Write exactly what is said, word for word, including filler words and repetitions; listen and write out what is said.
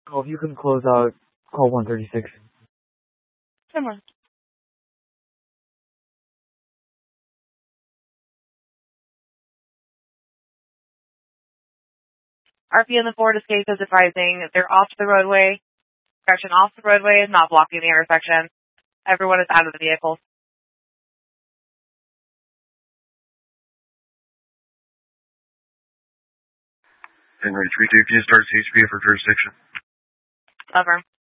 Oh, if you can close out call one thirty-six. Come on. R P in the Ford Escape is advising they're off the roadway. Correction, off the roadway is not blocking the intersection. Everyone is out of the vehicle. Henry three two, can you start C H P for jurisdiction? Over.